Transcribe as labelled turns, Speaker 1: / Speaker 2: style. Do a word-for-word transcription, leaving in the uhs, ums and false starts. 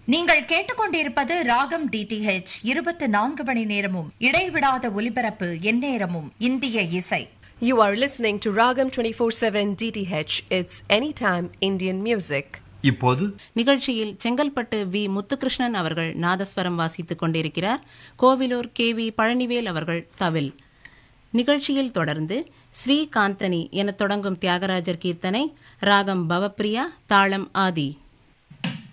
Speaker 1: நீங்கள் கேட்டுக்கொண்டிருப்பது ராகம் டிடிஹெச் இருபத்தி நான்கு மணி நேரமும் இடைவிடாத ஒலிபரப்பு எந்நேரமும் இந்திய இசை.
Speaker 2: You are listening to Ragam twenty-four seven D T H. It's anytime Indian music.
Speaker 3: இப்போது
Speaker 4: நிகழ்ச்சியில் செங்கல்பட்டு வி முத்துகிருஷ்ணன் அவர்கள் நாதஸ்வரம் வாசித்துக் கொண்டிருக்கிறார். கோவிலூர் கே வி பழனிவேல் அவர்கள் தவில். நிகழ்ச்சியில் தொடர்ந்து ஸ்ரீகாந்தனி என தொடங்கும் தியாகராஜர் கீர்த்தனை, ராகம் பவப்பிரியா, தாளம் ஆதி.